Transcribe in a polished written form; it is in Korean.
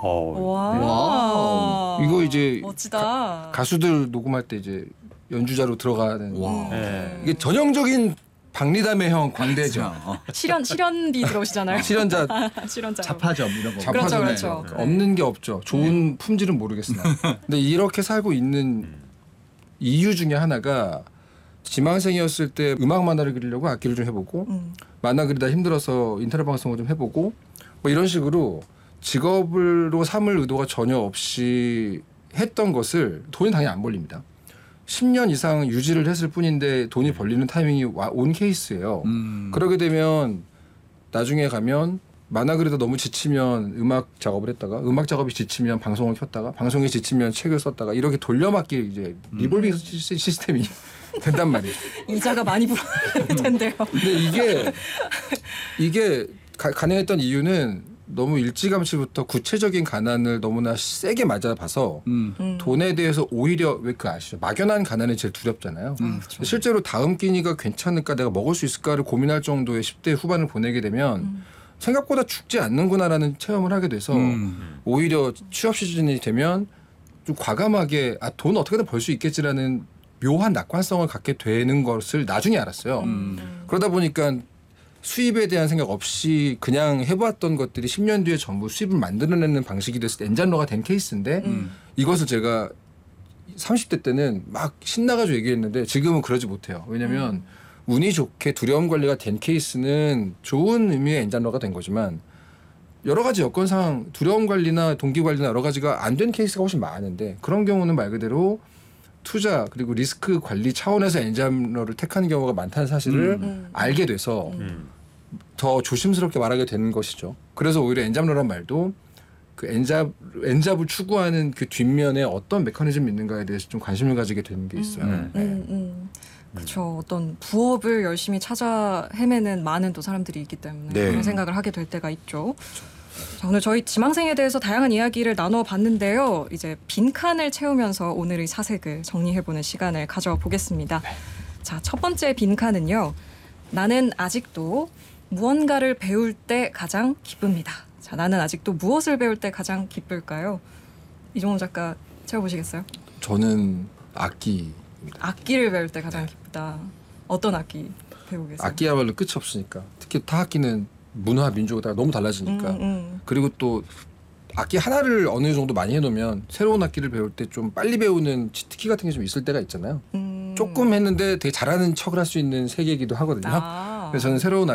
와. 이거 이제 멋지다. 가수들 녹음할 때 이제 연주자로 들어가는 네. 이게 전형적인 박리담의형 광대죠. 실연비 들어오시잖아요. 실현자 실연자. 자파점 이런 거. 자파점에 그렇죠. 없는 게 없죠. 좋은 품질은 모르겠으나. 근데 이렇게 살고 있는 이유 중에 하나가 지망생이었을 때 음악 만화를 그리려고 악기를 좀 해보고 만화 그리다 힘들어서 인터넷 방송을 좀 해보고 뭐 이런 식으로 직업으로 삼을 의도가 전혀 없이 했던 것을 돈이 당연히 안 벌립니다. 10년 이상 유지를 했을 뿐인데 돈이 벌리는 타이밍이 온 케이스예요. 그러게 되면 나중에 가면 만화 그리다 너무 지치면 음악 작업을 했다가 음악 작업이 지치면 방송을 켰다가 방송이 지치면 책을 썼다가 이렇게 돌려막기 이제 리볼빙 시스템이 된단 말이에요. 이자가 많이 불어날 텐데요. 근데 이게 가능했던 이유는 너무 일찌감치부터 구체적인 가난을 너무나 세게 맞아봐서 돈에 대해서 오히려 왜 그 아시죠? 막연한 가난이 제일 두렵잖아요. 그렇죠. 실제로 다음 끼니가 괜찮을까 내가 먹을 수 있을까를 고민할 정도의 10대 후반을 보내게 되면 생각보다 죽지 않는구나라는 체험을 하게 돼서 오히려 취업 시즌이 되면 좀 과감하게 돈 어떻게든 벌 수 있겠지라는 묘한 낙관성을 갖게 되는 것을 나중에 알았어요. 그러다 보니까 수입에 대한 생각 없이 그냥 해봤던 것들이 10년 뒤에 전부 수입을 만들어내는 방식이 됐을 때 엔잔러가 된 케이스인데 이것을 제가 30대 때는 막 신나가지고 얘기했는데 지금은 그러지 못해요. 왜냐하면 운이 좋게 두려움 관리가 된 케이스는 좋은 의미의 엔잔러가 된 거지만 여러 가지 여건상 두려움 관리나 동기 관리나 여러 가지가 안 된 케이스가 훨씬 많은데 그런 경우는 말 그대로 투자 그리고 리스크 관리 차원에서 엔잡러를 택하는 경우가 많다는 사실을 알게 돼서 더 조심스럽게 말하게 되는 것이죠. 그래서 오히려 엔잡러란 말도 그 엔잡을 추구하는 그 뒷면에 어떤 메커니즘이 있는가에 대해서 좀 관심을 가지게 되는 게 있어요. 그렇죠. 어떤 부업을 열심히 찾아 헤매는 많은 또 사람들이 있기 때문에 네. 그런 생각을 하게 될 때가 있죠. 자, 오늘 저희 지망생에 대해서 다양한 이야기를 나눠봤는데요. 이제 빈칸을 채우면서 오늘의 사색을 정리해보는 시간을 가져보겠습니다. 자, 첫 번째 빈칸은요. 나는 아직도 무언가를 배울 때 가장 기쁩니다. 자, 나는 아직도 무엇을 배울 때 가장 기쁠까요? 이종훈 작가 채워보시겠어요? 저는 악기. 악기를 배울 때 가장 기쁘다. 어떤 악기 배우고 계세요? 악기야말로 끝이 없으니까. 특히 타악기는 문화 민족에 따라 너무 달라지니까. 그리고 또 악기 하나를 어느 정도 많이 해놓으면 새로운 악기를 배울 때 좀 빨리 배우는 치트키 같은 게 좀 있을 때가 있잖아요. 조금 했는데 되게 잘하는 척을 할 수 있는 세계이기도 하거든요. 그래서 저는 새로운